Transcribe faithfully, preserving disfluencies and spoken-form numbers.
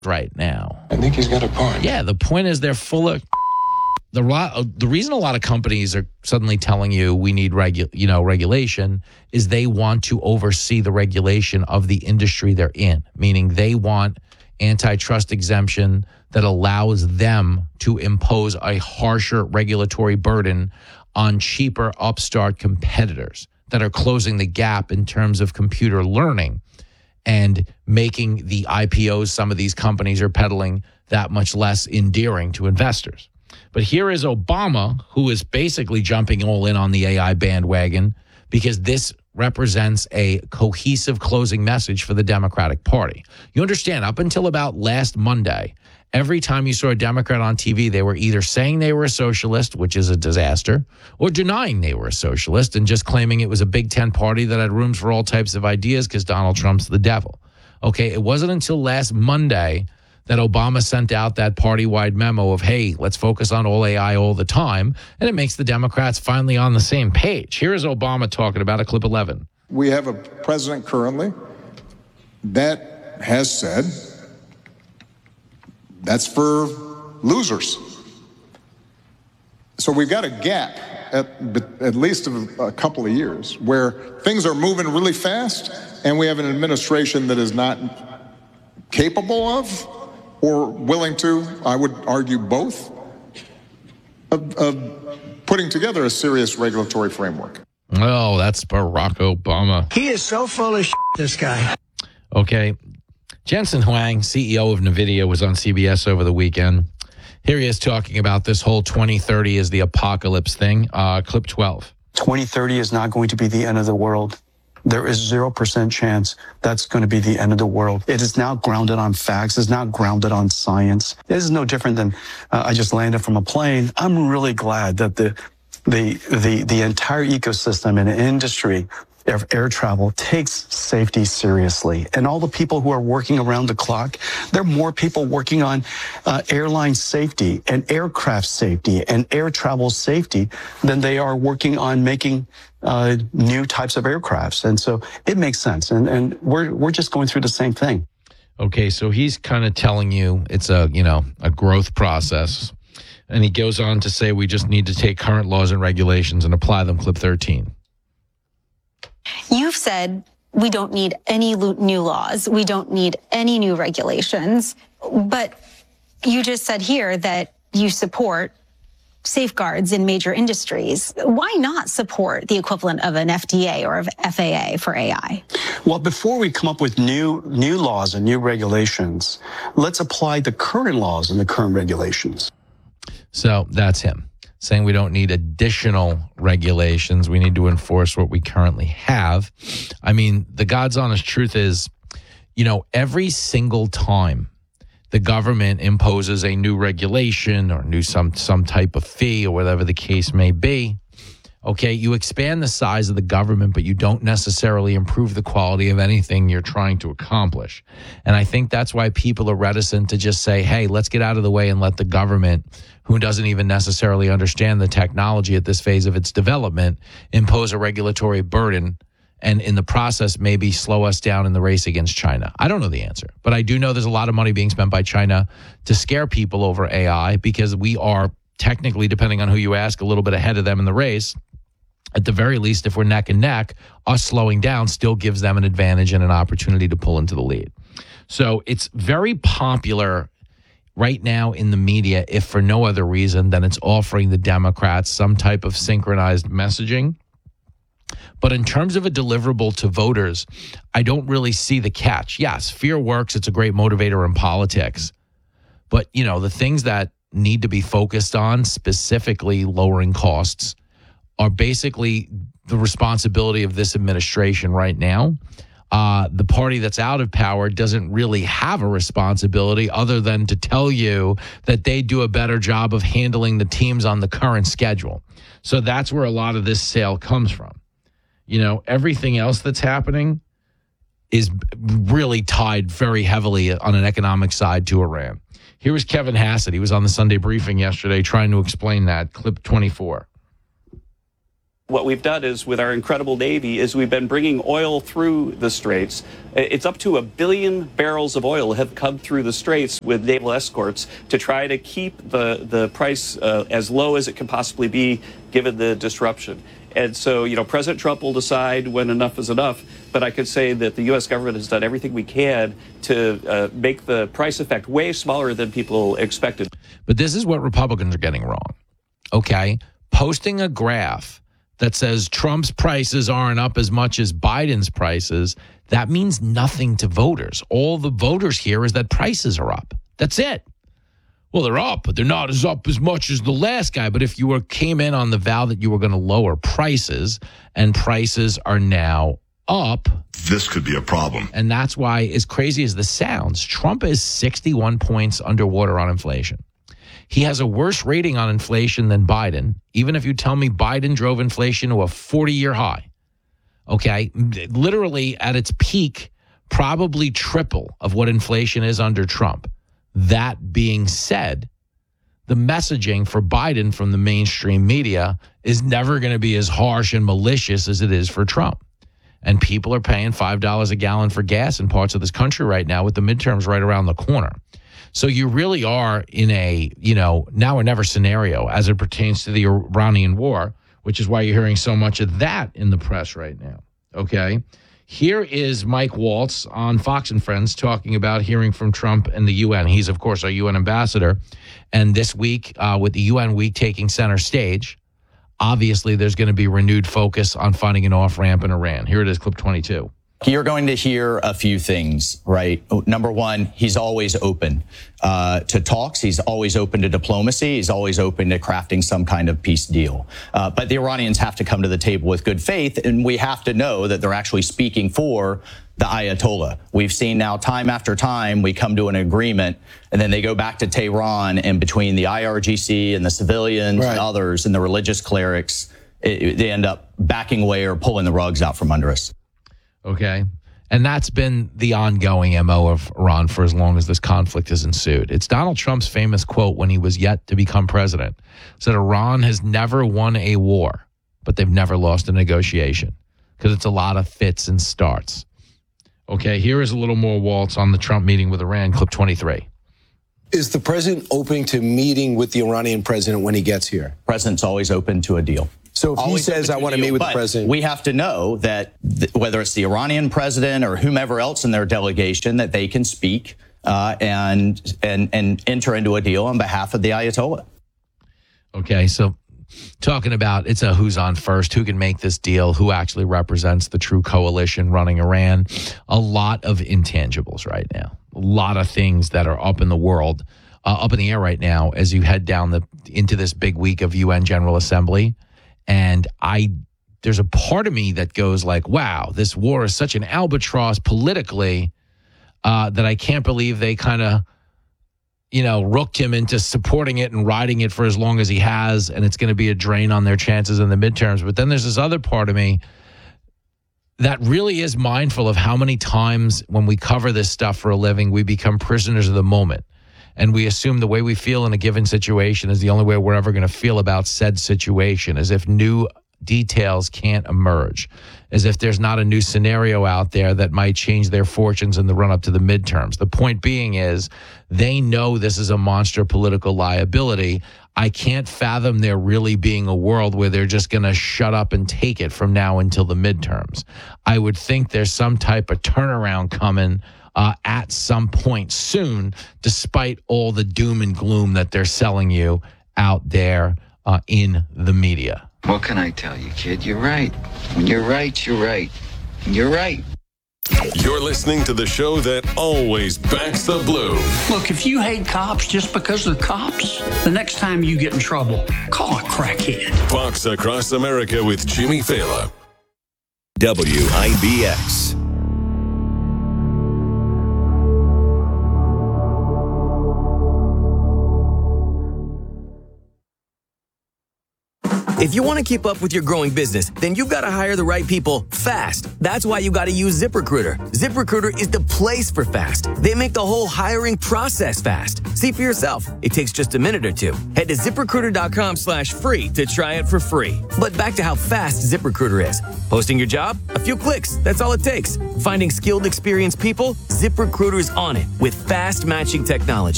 right now. I think he's got a point. Yeah, the point is they're full of the the reason a lot of companies are suddenly telling you we need regu- you know regulation is they want to oversee the regulation of the industry they're in, meaning they want antitrust exemption that allows them to impose a harsher regulatory burden on cheaper upstart competitors that are closing the gap in terms of computer learning and making the I P Os some of these companies are peddling that much less endearing to investors. But here is Obama, who is basically jumping all in on the A I bandwagon because this represents a cohesive closing message for the Democratic Party. You understand, up until about last Monday, every time you saw a Democrat on T V, they were either saying they were a socialist, which is a disaster, or denying they were a socialist and just claiming it was a Big Ten party that had rooms for all types of ideas because Donald Trump's the devil. Okay, it wasn't until last Monday that Obama sent out that party-wide memo of, hey, let's focus on all A I all the time, and it makes the Democrats finally on the same page. Here is Obama talking about it, clip eleven. We have a president currently that has said that's for losers. So we've got a gap at, at least of a couple of years where things are moving really fast and we have an administration that is not capable of or willing to, I would argue both, of, of putting together a serious regulatory framework. Oh, that's Barack Obama. He is so full of shit, this guy. Okay. Jensen Huang, C E O of NVIDIA, was on C B S over the weekend. Here he is talking about this whole twenty thirty is the apocalypse thing. Uh, clip twelve. twenty thirty is not going to be the end of the world. There is zero percent chance that's going to be the end of the world. It is now grounded on facts. It's not grounded on science. This is no different than uh, I just landed from a plane. I'm really glad that the the the the entire ecosystem and industry of air travel takes safety seriously. And all the people who are working around the clock, there are more people working on uh, airline safety and aircraft safety and air travel safety than they are working on making uh, new types of aircrafts. And so it makes sense. And, and we're, we're just going through the same thing. Okay, so he's kind of telling you it's a, you know, a growth process. And he goes on to say we just need to take current laws and regulations and apply them, clip thirteen. You've said we don't need any new laws. We don't need any new regulations. But you just said here that you support safeguards in major industries. Why not support the equivalent of an F D A or of F A A for A I? Well, before we come up with new new laws and new regulations, let's apply the current laws and the current regulations. So that's him saying we don't need additional regulations. We need to enforce what we currently have. I mean, the God's honest truth is, you know, every single time the government imposes a new regulation or new some some type of fee or whatever the case may be, okay, you expand the size of the government, but you don't necessarily improve the quality of anything you're trying to accomplish. And I think that's why people are reticent to just say, hey, let's get out of the way and let the government, who doesn't even necessarily understand the technology at this phase of its development, impose a regulatory burden and in the process maybe slow us down in the race against China. I don't know the answer, but I do know there's a lot of money being spent by China to scare people over A I because we are technically, depending on who you ask, a little bit ahead of them in the race. At the very least, if we're neck and neck, us slowing down still gives them an advantage and an opportunity to pull into the lead. So it's very popular right now in the media, if for no other reason than it's offering the Democrats some type of synchronized messaging. But in terms of a deliverable to voters, I don't really see the catch. Yes, fear works. It's a great motivator in politics. But, you know, the things that need to be focused on, specifically lowering costs, are basically the responsibility of this administration right now. Uh, the party that's out of power doesn't really have a responsibility other than to tell you that they do a better job of handling the teams on the current schedule. So that's where a lot of this sale comes from. You know, everything else that's happening is really tied very heavily on an economic side to Iran. Here was Kevin Hassett. He was on the Sunday briefing yesterday trying to explain that. Clip twenty-four. What we've done is, with our incredible Navy, is we've been bringing oil through the straits. It's up to a billion barrels of oil have come through the straits with naval escorts to try to keep the, the price uh, as low as it can possibly be given the disruption. And so, you know, President Trump will decide when enough is enough. But I could say that the U S government has done everything we can to uh, make the price effect way smaller than people expected. But this is what Republicans are getting wrong. Okay? Posting a graph that says Trump's prices aren't up as much as Biden's prices, that means nothing to voters. All the voters hear is that prices are up. That's it. Well, they're up, but they're not as up as much as the last guy. But if you were came in on the vow that you were going to lower prices, and prices are now up, this could be a problem. And that's why, as crazy as this sounds, Trump is sixty-one points underwater on inflation. He has a worse rating on inflation than Biden, even if you tell me Biden drove inflation to a forty-year high. Okay? Literally at its peak, probably triple of what inflation is under Trump. That being said, the messaging for Biden from the mainstream media is never going to be as harsh and malicious as it is for Trump. And people are paying five dollars a gallon for gas in parts of this country right now with the midterms right around the corner. So you really are in a, you know, now or never scenario as it pertains to the Iranian war, which is why you're hearing so much of that in the press right now. Okay. Here is Mike Waltz on Fox and Friends talking about hearing from Trump and the U N. He's, of course, our U N ambassador. And this week, uh, with the U N week taking center stage, obviously there's going to be renewed focus on finding an off-ramp in Iran. Here it is, clip twenty-two. You're going to hear a few things, right? Number one, he's always open uh, to talks. He's always open to diplomacy. He's always open to crafting some kind of peace deal. Uh, but the Iranians have to come to the table with good faith, and we have to know that they're actually speaking for the Ayatollah. We've seen now time after time we come to an agreement, and then they go back to Tehran, and between the I R G C and the civilians right. and others and the religious clerics, it, they end up backing away or pulling the rugs out from under us. Okay. And that's been the ongoing M O of Iran for as long as this conflict has ensued. It's Donald Trump's famous quote when he was yet to become president. Said Iran has never won a war, but they've never lost a negotiation because it's a lot of fits and starts. Okay, here is a little more Waltz on the Trump meeting with Iran, clip twenty-three. Is the president open to meeting with the Iranian president when he gets here? President's always open to a deal. So if Always he says, I want to meet with the president. We have to know that th- whether it's the Iranian president or whomever else in their delegation, that they can speak uh, and, and, and enter into a deal on behalf of the Ayatollah. Okay, so talking about it's a who's on first, who can make this deal, who actually represents the true coalition running Iran. A lot of intangibles right now. A lot of things that are up in the world, uh, up in the air right now as you head down the into this big week of U N General Assembly. And I, there's a part of me that goes like, wow, this war is such an albatross politically uh, that I can't believe they kind of, you know, rooked him into supporting it and riding it for as long as he has. And it's going to be a drain on their chances in the midterms. But then there's this other part of me that really is mindful of how many times when we cover this stuff for a living, we become prisoners of the moment. And we assume the way we feel in a given situation is the only way we're ever going to feel about said situation, as if new details can't emerge, as if there's not a new scenario out there that might change their fortunes in the run-up to the midterms. The point being is they know this is a monster political liability. I can't fathom there really being a world where they're just going to shut up and take it from now until the midterms. I would think there's some type of turnaround coming Uh, at some point soon, despite all the doom and gloom that they're selling you out there uh, in the media. What can I tell you, kid? You're right. When you're right, you're right. You're right. You're listening to the show that always backs the blue. Look, if you hate cops just because they're cops, the next time you get in trouble, call a crackhead. Fox Across America with Jimmy Fallon. W I B X. If you want to keep up with your growing business, then you've got to hire the right people fast. That's why you got to use ZipRecruiter. ZipRecruiter is the place for fast. They make the whole hiring process fast. See for yourself. It takes just a minute or two. Head to ZipRecruiter.com slash free to try it for free. But back to how fast ZipRecruiter is. Posting your job? A few clicks. That's all it takes. Finding skilled, experienced people? ZipRecruiter is on it with fast matching technology.